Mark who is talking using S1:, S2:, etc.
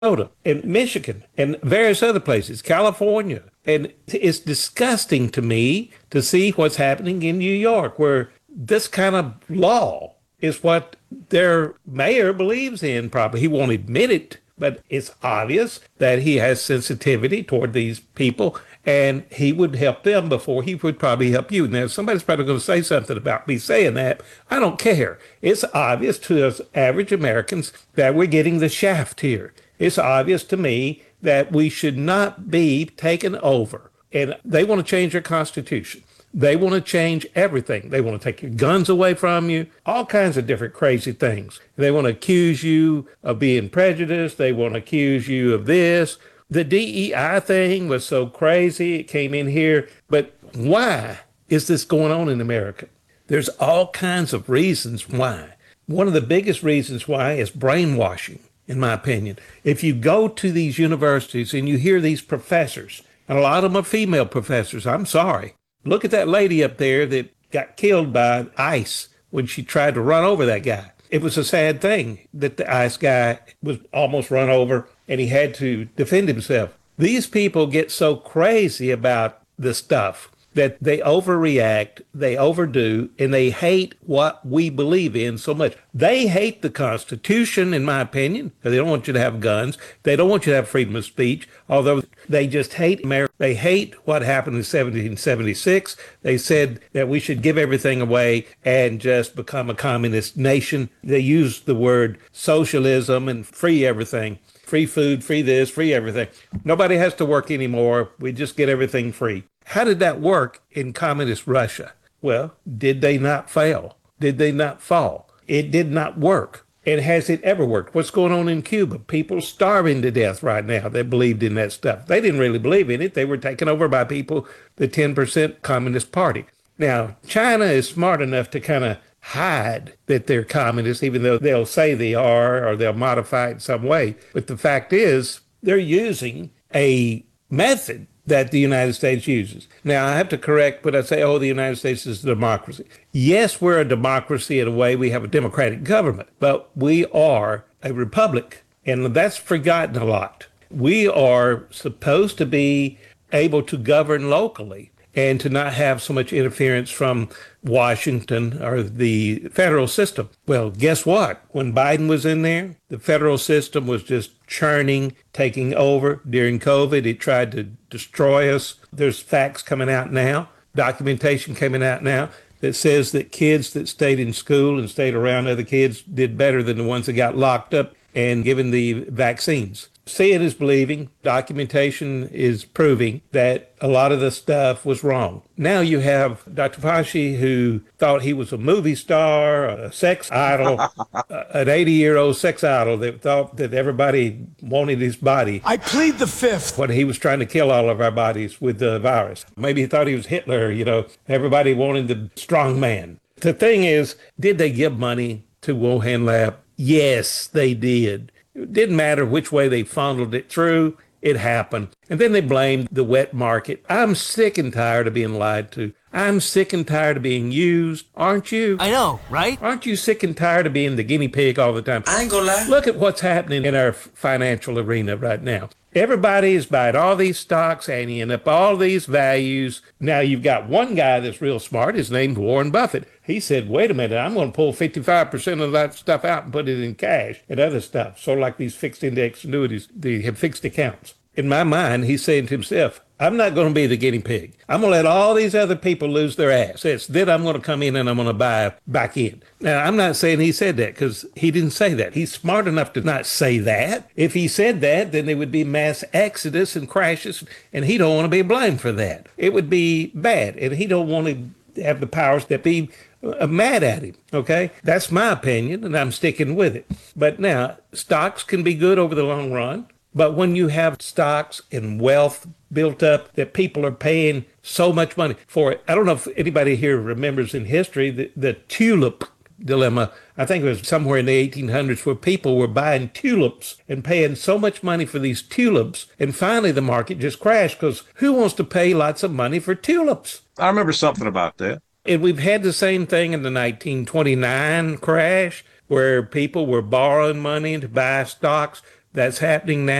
S1: and Michigan and various other places, California. And it's disgusting to me to see what's happening in New York, where this kind of law is what their mayor believes in, probably. He won't admit it, but it's obvious that he has sensitivity toward these people and he would help them before he would probably help you. Now, somebody's probably going to say something about me saying that. I don't care. It's obvious to us average Americans that we're getting the shaft here. It's obvious to me that we should not be taken over. And they want to change their constitution. They want to change everything. They want to take your guns away from you, all kinds of different crazy things. They want to accuse you of being prejudiced. They want to accuse you of this. The DEI thing was so crazy. It came in here. But why is this going on in America? There's all kinds of reasons why. One of the biggest reasons why is brainwashing, in my opinion. If you go to these universities and you hear these professors, and a lot of them are female professors, I'm sorry. Look at that lady up there that got killed by ICE when she tried to run over that guy. It was a sad thing that the ICE guy was almost run over and he had to defend himself. These people get so crazy about this stuff that they overreact, they overdo, and they hate what we believe in so much. They hate the Constitution, in my opinion, because they don't want you to have guns. They don't want you to have freedom of speech, although they just hate America. They hate what happened in 1776. They said that we should give everything away and just become a communist nation. They used the word socialism and free everything. Free food, free this, free everything. Nobody has to work anymore. We just get everything free. How did that work in communist Russia? Well, did they not fail? Did they not fall? It did not work. And has it ever worked? What's going on in Cuba? People starving to death right now that believed in that stuff. They didn't really believe in it. They were taken over by people, the 10% Communist Party. Now, China is smart enough to kind of hide that they're communists, even though they'll say they are or they'll modify it in some way. But the fact is, they're using a method that the United States uses. Now, I have to correct when I say, oh, the United States is a democracy. Yes, we're a democracy in a way. We have a democratic government, but we are a republic, and that's forgotten a lot. We are supposed to be able to govern locally and to not have so much interference from Washington or the federal system. Well, guess what? When Biden was in there, the federal system was just churning, taking over. During COVID, it tried to destroy us. There's facts coming out now, documentation coming out now that says that kids that stayed in school and stayed around other kids did better than the ones that got locked up and given the vaccines. Seeing is believing. Documentation is proving that a lot of the stuff was wrong. Now you have Dr. Fauci, who thought he was a movie star, a sex idol, an 80-year-old sex idol that thought that everybody wanted his body.
S2: I plead the fifth.
S1: When he was trying to kill all of our bodies with the virus. Maybe he thought he was Hitler, everybody wanted the strong man. The thing is, did they give money to Wuhan Lab? Yes, they did. It didn't matter which way they funneled it through. It happened. And then they blamed the wet market. I'm sick and tired of being lied to. I'm sick and tired of being used. Aren't you?
S3: I know, right?
S1: Aren't you sick and tired of being the guinea pig all the time?
S3: I ain't gonna lie.
S1: Look at what's happening in our financial arena right now. Everybody is buying all these stocks, adding up all these values. Now you've got one guy that's real smart. His name's Warren Buffett. He said, wait a minute, I'm going to pull 55% of that stuff out and put it in cash and other stuff. Sort of like these fixed index annuities, they have fixed accounts. In my mind, he's saying to himself, I'm not going to be the guinea pig. I'm going to let all these other people lose their assets. Then I'm going to come in and I'm going to buy back in. Now, I'm not saying he said that because he didn't say that. He's smart enough to not say that. If he said that, then there would be mass exodus and crashes, and he don't want to be blamed for that. It would be bad, and he don't want to have the powers that be mad at him, okay? That's my opinion, and I'm sticking with it. But now, stocks can be good over the long run. But when you have stocks and wealth built up that people are paying so much money for it, I don't know if anybody here remembers in history the tulip dilemma. I think it was somewhere in the 1800s where people were buying tulips and paying so much money for these tulips. And finally, the market just crashed because who wants to pay lots of money for tulips?
S4: I remember something about that.
S1: And we've had the same thing in the 1929 crash where people were borrowing money to buy stocks. that's happening now.